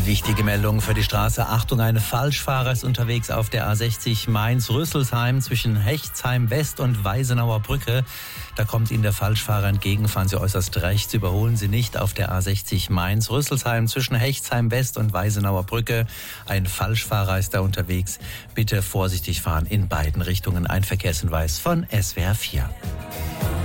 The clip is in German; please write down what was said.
Wichtige Meldung für die Straße. Achtung, ein Falschfahrer ist unterwegs auf der A60 Mainz-Rüsselsheim zwischen Hechtsheim West und Weisenauer Brücke. Da kommt Ihnen der Falschfahrer entgegen. Fahren Sie äußerst rechts. Überholen Sie nicht auf der A60 Mainz-Rüsselsheim zwischen Hechtsheim West und Weisenauer Brücke. Ein Falschfahrer ist da unterwegs. Bitte vorsichtig fahren in beiden Richtungen. Ein Verkehrshinweis von SWR 4.